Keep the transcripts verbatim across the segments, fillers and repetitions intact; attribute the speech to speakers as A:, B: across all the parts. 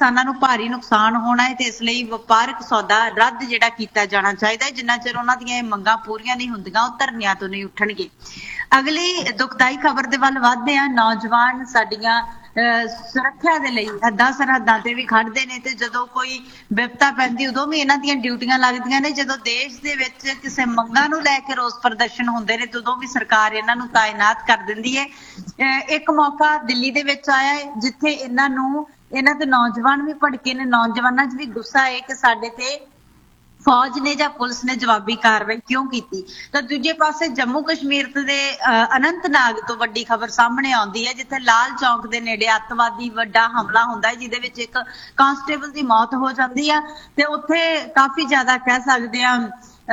A: ਕਿਸਾਨਾਂ ਨੂੰ ਭਾਰੀ ਨੁਕਸਾਨ ਹੋਣਾ ਹੈ ਤੇ ਇਸ ਲਈ ਵਪਾਰਕ ਸੌਦਾ ਰੱਦ ਜਿਹੜਾ ਕੀਤਾ ਜਾਣਾ ਚਾਹੀਦਾ ਹੈ। ਜਿੰਨਾ ਚਿਰ ਉਹਨਾਂ ਦੀਆਂ ਇਹ ਮੰਗਾਂ ਪੂਰੀਆਂ ਨਹੀਂ ਹੁੰਦੀਆਂ ਉਹ ਧਰਨਿਆਂ ਤੋਂ ਨਹੀਂ ਉੱਠਣਗੇ। ਅਗਲੀ ਦੁਖਦਾਈ ਖਬਰ ਦੇ ਵੱਲ ਵੱਧਦੇ ਆ। ਨੌਜਵਾਨ ਸਾਡੀਆਂ ਸੁਰੱਖਿਆ ਦੇ ਲਈ ਹੱਦਾਂ ਸਰਹੱਦਾਂ ਤੇ ਵੀ ਖੜਦੇ ਨੇ ਤੇ ਜਦੋਂ ਕੋਈ ਵਿਪਤਾ ਪੈਂਦੀ ਉਦੋਂ ਵੀ ਇਹਨਾਂ ਦੀਆਂ ਡਿਊਟੀਆਂ ਲੱਗਦੀਆਂ ਨੇ। ਜਦੋਂ ਦੇਸ਼ ਦੇ ਵਿੱਚ ਕਿਸੇ ਮੰਗਾਂ ਨੂੰ ਲੈ ਕੇ ਰੋਸ ਪ੍ਰਦਰਸ਼ਨ ਹੁੰਦੇ ਨੇ ਉਦੋਂ ਵੀ ਸਰਕਾਰ ਇਹਨਾਂ ਨੂੰ ਤਾਇਨਾਤ ਕਰ ਦਿੰਦੀ ਹੈ। ਇੱਕ ਮੌਕਾ ਦਿੱਲੀ ਦੇ ਵਿੱਚ ਆਇਆ ਹੈ ਜਿੱਥੇ ਇਹਨਾਂ ਨੂੰ ਇਹਨਾਂ ਦੇ ਨੌਜਵਾਨ ਵੀ ਭੜਕੇ ਨੇ। ਨੌਜਵਾਨਾਂ 'ਚ ਵੀ ਗੁੱਸਾ ਹੈ ਕਿ ਸਾਡੇ ਤੇ ਫੌਜ ਨੇ ਜਾਂ ਪੁਲਿਸ ਨੇ ਜਵਾਬੀ ਕਾਰਵਾਈ ਕਿਉਂ ਕੀਤੀ। ਤਾਂ ਦੂਜੇ ਪਾਸੇ ਜੰਮੂ ਕਸ਼ਮੀਰ ਦੇ ਅਨੰਤਨਾਗ ਤੋਂ ਵੱਡੀ ਖਬਰ ਸਾਹਮਣੇ ਆਉਂਦੀ ਹੈ ਜਿੱਥੇ ਲਾਲ ਚੌਕ ਦੇ ਨੇੜੇ ਅੱਤਵਾਦੀ ਵੱਡਾ ਹਮਲਾ ਹੁੰਦਾ ਹੈ ਜਿਹਦੇ ਵਿੱਚ ਇੱਕ ਕਾਂਸਟੇਬਲ ਦੀ ਮੌਤ ਹੋ ਜਾਂਦੀ ਆ ਤੇ ਉੱਥੇ ਕਾਫੀ ਜ਼ਿਆਦਾ ਕਹਿ ਸਕਦੇ ਆ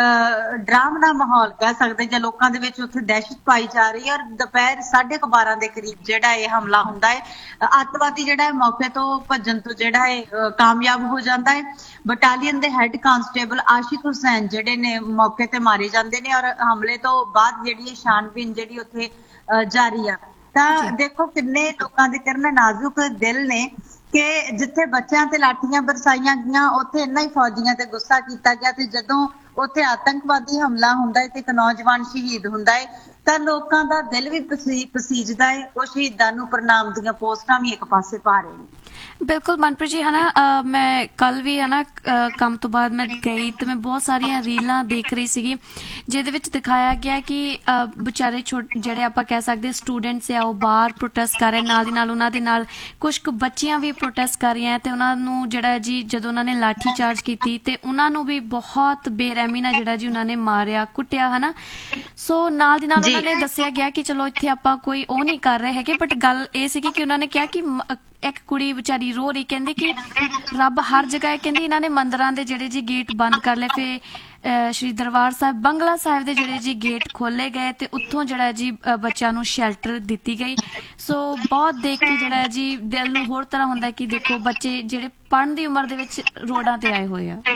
A: ਡਰਾਵਨਾ ਮਾਹੌਲ ਕਹਿ ਸਕਦੇ ਜਾਂ ਲੋਕਾਂ ਦੇ ਵਿੱਚ ਉੱਥੇ ਦਹਿਸ਼ਤ ਪਾਈ ਜਾ ਰਹੀ ਹੈ। ਔਰ ਦੁਪਹਿਰ ਸਾਢੇ ਕੁ ਬਾਰਾਂ ਦੇ ਕਰੀਬ ਜਿਹੜਾ ਇਹ ਹਮਲਾ ਹੁੰਦਾ ਹੈ। ਅੱਤਵਾਦੀ ਜਿਹੜਾ ਹੈ ਮੌਕੇ ਤੋਂ ਭੱਜਣ ਤੋਂ ਜਿਹੜਾ ਹੈ ਕਾਮਯਾਬ ਹੋ ਜਾਂਦਾ ਹੈ। ਬਟਾਲੀਅਨ ਦੇ ਹੈੱਡ ਕਾਂਸਟੇਬਲ ਆਸ਼ਿਕ ਹੁਸੈਨ ਜਿਹੜੇ ਨੇ ਮੌਕੇ ਤੇ ਮਾਰੇ ਜਾਂਦੇ ਨੇ ਔਰ ਹਮਲੇ ਤੋਂ ਬਾਅਦ ਜਿਹੜੀ ਛਾਣਬੀਨ ਜਿਹੜੀ ਉੱਥੇ ਜਾਰੀ ਆ। ਤਾਂ ਦੇਖੋ ਕਿੰਨੇ ਲੋਕਾਂ ਦੇ ਕਰਨ ਨਾਜ਼ੁਕ ਦਿਲ ਨੇ ਕਿ ਜਿੱਥੇ ਬੱਚਿਆਂ ਤੇ ਲਾਠੀਆਂ ਬਰਸਾਈਆਂ ਗਈਆਂ ਉੱਥੇ ਇੰਨਾ ਹੀ ਫੌਜੀਆਂ ਤੇ ਗੁੱਸਾ ਕੀਤਾ ਗਿਆ ਤੇ ਜਦੋਂ ਉੱਥੇ ਆਤੰਕਵਾਦੀ ਹਮਲਾ ਹੁੰਦਾ ਹੈ ਤੇ ਇੱਕ ਨੌਜਵਾਨ ਸ਼ਹੀਦ ਹੁੰਦਾ ਹੈ ਤਾਂ ਲੋਕਾਂ ਦਾ ਦਿਲ ਵੀ ਪਸੀਜਦਾ ਹੈ। ਉਹ ਸ਼ਹੀਦਾਂ ਨੂੰ ਪ੍ਰਣਾਮ ਦੀਆਂ ਪੋਸਟਾਂ ਵੀ ਇੱਕ ਪਾਸੇ ਪਾ ਰਹੇ ਨੇ।
B: ਬਿਲਕੁਲ ਮਨਪ੍ਰੀਤ ਜੀ, ਹੈ ਨਾ ਮੈਂ ਕੱਲ ਵੀ ਹੈ ਨਾ ਕੰਮ ਤੋਂ ਬਾਅਦ ਮੈਂ ਗਈ ਤੇ ਮੈਂ ਬਹੁਤ ਸਾਰੀਆਂ ਰੀਲਾਂ ਦੇਖ ਰਹੀ ਸੀਗੀ ਜਿਹਦੇ ਵਿੱਚ ਦਿਖਾਇਆ ਗਿਆ ਕਿ ਵਿਚਾਰੇ ਛੋਟੇ ਜਿਹੜੇ ਆਪਾਂ ਕਹਿ ਸਕਦੇ ਸਟੂਡੈਂਟਸ ਆ ਉਹ ਬਾਹਰ ਪ੍ਰੋਟੈਸਟ ਕਰ ਰਹੇ, ਨਾਲ ਦੀ ਨਾਲ ਉਹਨਾਂ ਦੇ ਨਾਲ ਕੁਛ ਕੁ ਬੱਚੀਆਂ ਵੀ ਪ੍ਰੋਟੈਸਟ ਕਰ ਰਹੀਆਂ ਤੇ ਉਹਨਾਂ ਨੂੰ ਜਿਹੜਾ ਜੀ ਜਦੋਂ ਉਹਨਾਂ ਨੇ ਲਾਠੀ ਚਾਰਜ ਕੀਤੀ ਤੇ ਉਹਨਾਂ ਨੂੰ ਵੀ ਬਹੁਤ ਬੇਰਹਿਮੀ ਨਾਲ ਜਿਹੜਾ ਜੀ ਉਹਨਾਂ ਨੇ ਮਾਰਿਆ ਕੁੱਟਿਆ ਹੈ ਨਾ। ਸੋ ਨਾਲ ਦੀ ਨਾਲ ਉਹਨਾਂ ਨੇ ਦੱਸਿਆ ਗਿਆ ਕਿ ਚਲੋ ਇੱਥੇ ਆਪਾਂ ਕੋਈ ਉਹ ਨਹੀਂ ਕਰ ਰਹੇ ਹੈਗੇ, ਬਟ ਗੱਲ ਇਹ ਸੀਗੀ ਕਿ ਉਹਨਾਂ ਨੇ ਕਿਹਾ ਕਿ ਇੱਕ ਕੁੜੀ ਵਿਚਾਰੀ ਰੋ ਰਹੀ ਕਹਿੰਦੀ ਕਿ ਰੱਬ ਹਰ ਜਗ੍ਹਾ ਕਹਿੰਦੀ ਇਹਨਾਂ ਨੇ ਮੰਦਿਰਾਂ ਦੇ ਜਿਹੜੇ ਜੀ ਗੇਟ ਬੰਦ ਕਰ ਲਏ, ਫਿਰ ਸ਼੍ਰੀ ਦਰਬਾਰ ਸਾਹਿਬ ਬੰਗਲਾ ਸਾਹਿਬ ਦੇ ਜਿਹੜੇ ਜੀ ਗੇਟ ਖੋਲੇ ਗਏ ਤੇ ਉੱਥੋਂ ਜਿਹੜਾ ਜੀ ਬੱਚਿਆਂ ਨੂੰ ਸ਼ੈਲਟਰ ਦਿੱਤੀ ਗਈ। ਸੋ ਬਹੁਤ ਦੇਖ ਕੇ ਜਿਹੜਾ ਜੀ ਦਿਲ ਨੂੰ ਹੋਰ ਤਰ੍ਹਾਂ ਹੁੰਦਾ ਕਿ ਦੇਖੋ ਬੱਚੇ ਜਿਹੜੇ ਪੜ੍ਹਨ ਦੀ ਉਮਰ ਦੇ ਵਿੱਚ ਰੋਡਾਂ ਤੇ ਆਏ ਹੋਏ ਆ।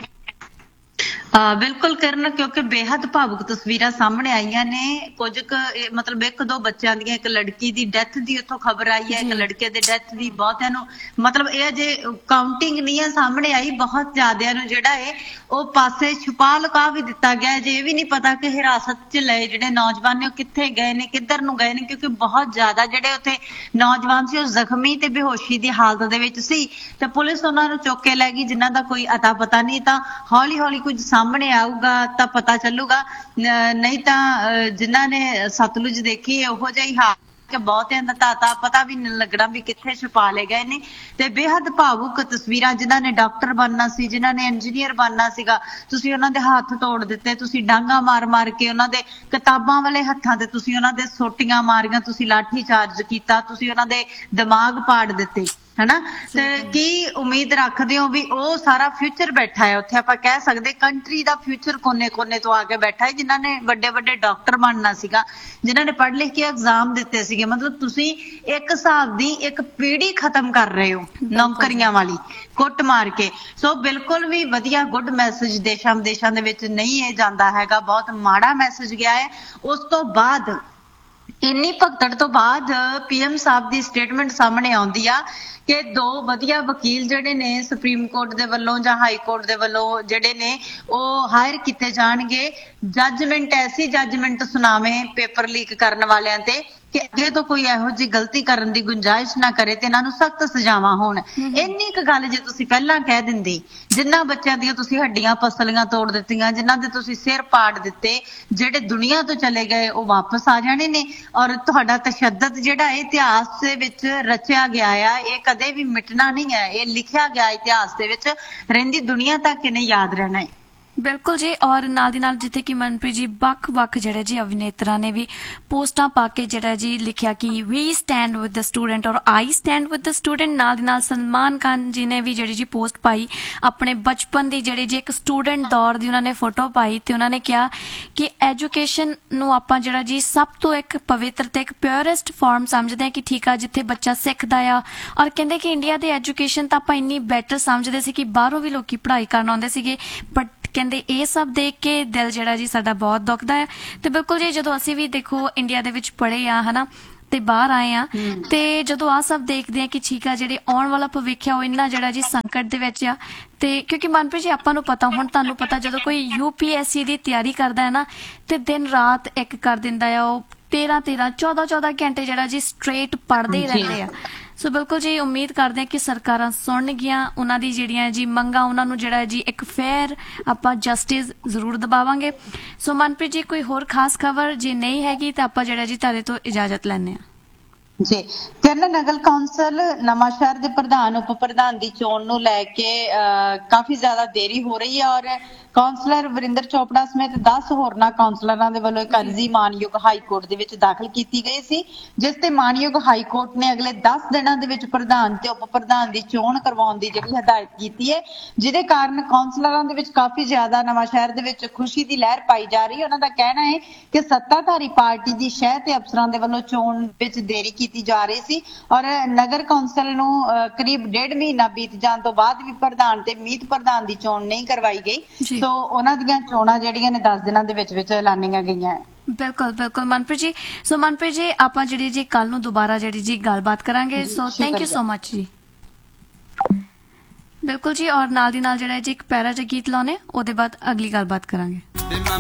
A: ਬਿਲਕੁਲ ਕਰਨ, ਕਿਉਂਕਿ ਬੇਹੱਦ ਭਾਵੁਕ ਤਸਵੀਰਾਂ ਸਾਹਮਣੇ ਆਈਆਂ ਨੇ। ਕੁਝ ਕੁ ਮਤਲਬ ਇੱਕ ਦੋ ਬੱਚਿਆਂ ਦੀਆਂ, ਇੱਕ ਲੜਕੀ ਦੀ ਡੈਥ ਦੀ ਉੱਥੋਂ ਖਬਰ ਆਈ ਹੈ, ਇੱਕ ਲੜਕੇ ਦੇ ਡੈਥ ਦੀ। ਬਹੁਤਿਆਂ ਨੂੰ ਮਤਲਬ ਇਹ ਅਜੇ ਕਾਊਂਟਿੰਗ ਨਹੀਂ ਹੈ ਸਾਹਮਣੇ ਆਈ, ਬਹੁਤ ਜ਼ਿਆਦਿਆਂ ਨੂੰ ਜਿਹੜਾ ਹੈ ਉਹ ਪਾਸੇ ਛੁਪਾ ਲੁਕਾ ਵੀ ਦਿੱਤਾ ਗਿਆ। ਜੇ ਇਹ ਵੀ ਨਹੀਂ ਪਤਾ ਕਿ ਹਿਰਾਸਤ 'ਚ ਲਏ ਜਿਹੜੇ ਨੌਜਵਾਨ ਨੇ ਉਹ ਕਿੱਥੇ ਗਏ ਨੇ, ਕਿੱਧਰ ਨੂੰ ਗਏ ਨੇ, ਕਿਉਂਕਿ ਬਹੁਤ ਜ਼ਿਆਦਾ ਜਿਹੜੇ ਉੱਥੇ ਨੌਜਵਾਨ ਸੀ ਉਹ ਜ਼ਖਮੀ ਤੇ ਬੇਹੋਸ਼ੀ ਦੀ ਹਾਲਤ ਦੇ ਵਿੱਚ ਸੀ ਤੇ ਪੁਲਿਸ ਉਹਨਾਂ ਨੂੰ ਚੁੱਕ ਕੇ ਲੈ ਗਈ ਜਿਨ੍ਹਾਂ ਦਾ ਕੋਈ ਅਤਾ ਪਤਾ ਨਹੀਂ। ਤਾਂ ਹੌਲੀ ਹੌਲੀ ਕੁਝ ਸਾਹਮਣੇ ਆਊਗਾ ਤਾਂ ਪਤਾ ਚੱਲੂਗਾ, ਨਹੀਂ ਤਾਂ ਜਿਨ੍ਹਾਂ ਨੇ ਸਤਲੁਜ ਦੇਖੀ ਉਹੋ ਜਿਹੀ ਹਾਲ ਕਿ ਬਹੁਤਿਆਂ ਦਾ ਤਾਂ ਪਤਾ ਵੀ ਨਹੀਂ ਲੱਗਣਾ ਵੀ ਕਿੱਥੇ ਛੁਪਾ ਲਏ ਗਏ ਨੇ। ਤੇ ਬੇਹੱਦ ਭਾਵੁਕ ਤਸਵੀਰਾਂ, ਜਿਨ੍ਹਾਂ ਨੇ ਡਾਕਟਰ ਬਣਨਾ ਸੀ, ਜਿਨ੍ਹਾਂ ਨੇ ਇੰਜੀਨੀਅਰ ਬਣਨਾ ਸੀਗਾ, ਤੁਸੀਂ ਉਹਨਾਂ ਦੇ ਹੱਥ ਤੋੜ ਦਿੱਤੇ, ਤੁਸੀਂ ਡਾਂਗਾ ਮਾਰ ਮਾਰ ਕੇ ਉਹਨਾਂ ਦੇ ਕਿਤਾਬਾਂ ਵਾਲੇ ਹੱਥਾਂ ਤੇ ਤੁਸੀਂ ਉਹਨਾਂ ਦੇ ਸੋਟੀਆਂ ਮਾਰੀਆਂ, ਤੁਸੀਂ ਲਾਠੀ ਚਾਰਜ ਕੀਤਾ, ਤੁਸੀਂ ਉਹਨਾਂ ਦੇ ਦਿਮਾਗ ਪਾੜ ਦਿੱਤੇ ਹਨਾ। ਤੇ ਕੀ ਉਮੀਦ ਰੱਖਦੇ ਹੋ ਵੀ ਉਹ ਸਾਰਾ ਫਿਊਚਰ ਬੈਠਾ ਹੈ ਉੱਥੇ, ਆਪਾਂ ਕਹਿ ਸਕਦੇ ਕੰਟਰੀ ਦਾ ਫਿਊਚਰ ਕੋਨੇ ਕੋਨੇ ਤੋਂ ਆ ਕੇ ਬੈਠਾ ਹੈ, ਜਿਨ੍ਹਾਂ ਨੇ ਵੱਡੇ ਵੱਡੇ ਡਾਕਟਰ ਬਣਨਾ ਸੀਗਾ, ਜਿਨ੍ਹਾਂ ਨੇ ਪੜ੍ਹ ਲਿਖ ਕੇ ਐਗਜ਼ਾਮ ਦਿੱਤੇ ਸੀਗੇ। ਮਤਲਬ ਤੁਸੀਂ ਇੱਕ ਹਿਸਾਬ ਦੀ ਇੱਕ ਪੀੜ੍ਹੀ ਖਤਮ ਕਰ ਰਹੇ ਹੋ ਨੌਕਰੀਆਂ ਵਾਲੀ ਕੁੱਟ ਮਾਰ ਕੇ। ਸੋ ਬਿਲਕੁਲ ਵੀ ਵਧੀਆ ਗੁੱਡ ਮੈਸੇਜ ਦੇਸ਼ਾਂ ਵਿਦੇਸ਼ਾਂ ਦੇ ਵਿੱਚ ਨਹੀਂ ਇਹ ਜਾਂਦਾ ਹੈਗਾ, ਬਹੁਤ ਮਾੜਾ ਮੈਸੇਜ ਗਿਆ ਹੈ। ਉਸ ਤੋਂ ਬਾਅਦ ਇੰਨੀ ਭਗਦੜ ਤੋਂ ਬਾਅਦ ਪੀਐਮ ਸਾਹਿਬ ਦੀ ਸਟੇਟਮੈਂਟ ਸਾਹਮਣੇ ਆਉਂਦੀ ਆ ਕਿ ਦੋ ਵਧੀਆ ਵਕੀਲ ਜਿਹੜੇ ਨੇ ਸੁਪਰੀਮ ਕੋਰਟ ਦੇ ਵੱਲੋਂ ਜਾਂ ਹਾਈ ਕੋਰਟ ਦੇ ਵੱਲੋਂ ਜਿਹੜੇ ਨੇ ਉਹ ਹਾਇਰ ਕੀਤੇ ਜਾਣਗੇ। ਜੱਜਮੈਂਟ ਐਸੀ ਜੱਜਮੈਂਟ ਸੁਣਾਵੇ ਪੇਪਰ ਲੀਕ ਕਰਨ ਵਾਲਿਆਂ ਤੇ ਕਿ ਅੱਗੇ ਤੋਂ ਕੋਈ ਇਹੋ ਜਿਹੀ ਗਲਤੀ ਕਰਨ ਦੀ ਗੁੰਜਾਇਸ਼ ਨਾ ਕਰੇ ਤੇ ਇਹਨਾਂ ਨੂੰ ਸਖਤ ਸਜ਼ਾਵਾਂ ਹੋਣ। ਇੰਨੀ ਕੁ ਗੱਲ ਜੇ ਤੁਸੀਂ ਪਹਿਲਾਂ ਕਹਿ ਦਿੰਦੇ, ਜਿਨ੍ਹਾਂ ਬੱਚਿਆਂ ਦੀਆਂ ਤੁਸੀਂ ਹੱਡੀਆਂ ਪਸਲੀਆਂ ਤੋੜ ਦਿੱਤੀਆਂ, ਜਿਨ੍ਹਾਂ ਦੇ ਤੁਸੀਂ ਸਿਰ ਪਾੜ ਦਿੱਤੇ, ਜਿਹੜੇ ਦੁਨੀਆ ਤੋਂ ਚਲੇ ਗਏ ਉਹ ਵਾਪਸ ਆ ਜਾਣੇ ਨੇ। ਔਰ ਤੁਹਾਡਾ ਤਸ਼ੱਦਦ ਜਿਹੜਾ ਇਤਿਹਾਸ ਦੇ ਵਿੱਚ ਰਚਿਆ ਗਿਆ ਆ, ਇਹ ਕਦੇ ਵੀ ਮਿਟਣਾ ਨਹੀਂ ਹੈ, ਇਹ ਲਿਖਿਆ ਗਿਆ ਇਤਿਹਾਸ ਦੇ ਵਿੱਚ, ਰਹਿੰਦੀ ਦੁਨੀਆ ਤੱਕ ਇਹਨੇ ਯਾਦ ਰਹਿਣਾ ਹੈ।
B: ਬਿਲਕੁਲ ਜੀ। ਔਰ ਨਾਲ ਦੀ ਨਾਲ ਜਿੱਥੇ ਕਿ ਮਨਪ੍ਰੀਤ ਜੀ ਵੱਖ ਵੱਖ ਜਿਹੜੇ ਜੀ ਅਭਿਨੇਤਰਾਂ ਨੇ ਵੀ ਪੋਸਟਾਂ ਪਾ ਕੇ ਜਿਹੜਾ ਜੀ ਲਿਖਿਆ ਕਿ ਵੀ ਸਟੈਂਡ ਵਿਦ ਦ ਸਟੂਡੈਂਟ ਔਰ ਆਈ ਸਟੈਂਡ ਵਿਦ ਦ ਸਟੂਡੈਂਟ। ਨਾਲ ਦੀ ਨਾਲ ਸਲਮਾਨ ਖਾਨ ਜੀ ਨੇ ਵੀ ਜਿਹੜੀ ਜੀ ਪੋਸਟ ਪਾਈ ਆਪਣੇ ਬਚਪਨ ਦੀ ਜਿਹੜੀ ਜੀ ਇੱਕ ਸਟੂਡੈਂਟ ਦੌਰ ਦੀ ਉਹਨਾਂ ਨੇ ਫੋਟੋ ਪਾਈ ਤੇ ਉਹਨਾਂ ਨੇ ਕਿਹਾ ਕਿ ਐਜੂਕੇਸ਼ਨ ਨੂੰ ਆਪਾਂ ਜਿਹੜਾ ਜੀ ਸਭ ਤੋਂ ਇੱਕ ਪਵਿੱਤਰ ਤੇ ਇੱਕ ਪਿਓਰੈਸਟ ਫਾਰਮ ਸਮਝਦੇ ਹਾਂ ਕਿ ਠੀਕ ਆ ਜਿੱਥੇ ਬੱਚਾ ਸਿੱਖਦਾ ਆ। ਔਰ ਕਹਿੰਦੇ ਕਿ ਇੰਡੀਆ ਦੀ ਐਜੂਕੇਸ਼ਨ ਤਾਂ ਆਪਾਂ ਇੰਨੀ ਬੈਟਰ ਸਮਝਦੇ ਸੀ ਕਿ ਬਾਹਰੋਂ ਵੀ ਲੋਕੀ ਪੜ੍ਹਾਈ ਕਰਨ ਆਉਂਦੇ ਸੀਗੇ, ਬਟ ਕਹਿੰਦੇ ਇਹ ਸਭ ਦੇਖ ਕੇ ਦਿਲ ਜਿਹੜਾ ਜੀ ਸਾਡਾ ਬਹੁਤ ਦੁਖਦਾ ਹੈ। ਤੇ ਬਿਲਕੁਲ ਜੀ, ਜਦੋਂ ਅਸੀਂ ਵੀ ਦੇਖੋ ਇੰਡੀਆ ਦੇ ਵਿੱਚ ਪੜ੍ਹੇ ਆ ਹਨਾ, ਤੇ ਬਾਹਰ ਆਏ ਆ ਤੇ ਜਦੋਂ ਆ ਸਭ ਦੇਖਦੇ ਆ ਕਿ ਠੀਕ ਆ ਜਿਹੜੇ ਆਉਣ ਵਾਲਾ ਭਵਿੱਖ ਆ ਉਹ ਇੰਨਾ ਜਿਹੜਾ ਜੀ ਸੰਕਟ ਦੇ ਵਿੱਚ ਆ ਤੇ ਕਿਉਂਕਿ ਮਨਪ੍ਰੀਤ ਜੀ ਆਪਾਂ ਨੂੰ ਪਤਾ ਹੁਣ ਤੁਹਾਨੂੰ ਪਤਾ ਜਦੋਂ ਕੋਈ ਯੂ ਪੀ ਐਸ ਸੀ ਦੀ ਤਿਆਰੀ ਕਰਦਾ ਹੈ ਨਾ ਤੇ ਦਿਨ ਰਾਤ ਇੱਕ ਕਰ ਦਿੰਦਾ ਆ ਉਹ ਤੇਰਾਂ ਤੇਰਾਂ ਚੌਦਾਂ ਚੌਦਾਂ ਘੰਟੇ ਜਿਹੜਾ ਜੀ ਸਟ੍ਰੇਟ ਪੜ੍ਹਦੇ ਹੀ ਰਹਿੰਦੇ ਆ ਸੋ ਬਿਲਕੁਲ ਜੀ ਉਮੀਦ ਕਰਦੇ ਹਾਂ ਕਿ ਸਰਕਾਰਾਂ ਸੁਣਨਗੀਆਂ ਉਹਨਾਂ ਦੀ ਜਿਹੜੀਆਂ ਜੀ ਮੰਗਾਂ ਉਹਨਾਂ ਨੂੰ ਜਿਹੜਾ ਜੀ ਇੱਕ ਫੇਅਰ ਆਪਾਂ ਜਸਟਿਸ ਜ਼ਰੂਰ ਦਬਾਵਾਂਗੇ ਸੋ ਮਨਪ੍ਰੀਤ ਜੀ ਕੋਈ ਹੋਰ ਖਾਸ ਖਬਰ ਜੇ ਨਹੀਂ ਹੈਗੀ ਤਾਂ ਆਪਾਂ ਜਿਹੜਾ ਜੀ ਤੁਹਾਡੇ ਤੋਂ ਇਜਾਜ਼ਤ ਲੈਂਦੇ ਹਾਂ
A: ਜੀ ਕਿਰਨ ਨਗਰ ਕੌਂਸਲ ਨਵਾਂ ਸ਼ਹਿਰ ਦੇ ਪ੍ਰਧਾਨ ਉਪ ਪ੍ਰਧਾਨ ਦੀ ਚੋਣ ਨੂੰ ਲੈ ਕੇ ਕਾਫੀ ਜ਼ਿਆਦਾ ਦੇਰੀ ਹੋ ਰਹੀ ਹੈ ਔਰ ਕੌਂਸਲਰ ਵਰਿੰਦਰ ਚੋਪੜਾ ਸਮੇਤ ਦਸ ਹੋਰਨਾਂ ਕੌਂਸਲਰਾਂ ਦੇ ਵੱਲੋਂ ਇੱਕ ਅਰਜ਼ੀ ਮਾਨਯੋਗ ਹਾਈ ਕੋਰਟ ਦੇ ਵਿੱਚ ਦਾਖਲ ਕੀਤੀ ਗਈ ਸੀ ਜਿਸ ਤੇ ਮਾਨਯੋਗ ਹਾਈ ਕੋਰਟ ਨੇ ਅਗਲੇ ਦਸ ਦਿਨਾਂ ਦੇ ਵਿੱਚ ਪ੍ਰਧਾਨ ਤੇ ਉਪ ਪ੍ਰਧਾਨ ਦੀ ਚੋਣ ਕਰਵਾਉਣ ਦੀ ਜਿਹੜੀ ਹਦਾਇਤ ਕੀਤੀ ਹੈ ਜਿਹਦੇ ਕਾਰਨ ਕੌਂਸਲਰਾਂ ਦੇ ਵਿੱਚ ਕਾਫੀ ਜ਼ਿਆਦਾ ਨਵਾਂ ਸ਼ਹਿਰ ਦੇ ਵਿੱਚ ਖੁਸ਼ੀ ਦੀ ਲਹਿਰ ਪਾਈ ਜਾ ਰਹੀ ਹੈ ਉਹਨਾਂ ਦਾ ਕਹਿਣਾ ਹੈ ਕਿ ਸੱਤਾਧਾਰੀ ਪਾਰਟੀ ਦੀ ਸ਼ਹਿ ਤੇ ਅਫਸਰਾਂ ਦੇ ਵੱਲੋਂ ਚੋਣ ਵਿੱਚ ਦੇਰੀ ਕੀਤੀ ਜਾ ਰਹੀ ਸੀ ਔਰ ਨਗਰ ਕੌਂਸਲ ਨੂੰ ਕਰੀਬ ਡੇਢ ਮਹੀਨਾ ਬੀਤ ਜਾਣ ਤੋਂ ਬਾਅਦ ਵੀ ਪ੍ਰਧਾਨ ਤੇ ਮੀਤ ਪ੍ਰਧਾਨ ਦੀ ਚੋਣ ਨਹੀਂ ਕਰਵਾਈ ਗਈ ਸੋ ਉਹਨਾਂ ਦੀਆਂ ਚੋਣਾਂ ਜਿਹੜੀਆਂ ਨੇ ਦਸ ਦਿਨਾਂ ਦੇ ਵਿੱਚ ਵਿੱਚ ਐਲਾਨੀਆਂ ਗਈਆਂ
B: ਬਿਲਕੁਲ ਬਿਲਕੁਲ ਮਨਪ੍ਰੀਤ ਜੀ ਸੋ ਮਨਪ੍ਰੀਤ ਜੀ ਆਪਾਂ ਜਿਹੜੀ ਜੀ ਕੱਲ ਨੂੰ ਦੁਬਾਰਾ ਜਿਹੜੀ ਜੀ ਗੱਲਬਾਤ ਕਰਾਂਗੇ so thank you so much ਜੀ ਬਿਲਕੁਲ ਜੀ ਔਰ ਨਾਲ ਦੀ ਨਾਲ ਜਿਹੜਾ ਜੀ ਇੱਕ ਪੈਰਾ ਜਿਹਾ ਗੀਤ ਲਾਉਣੇ ਉਹਦੇ ਬਾਅਦ ਅਗਲੀ ਗੱਲਬਾਤ ਕਰਾਂਗੇ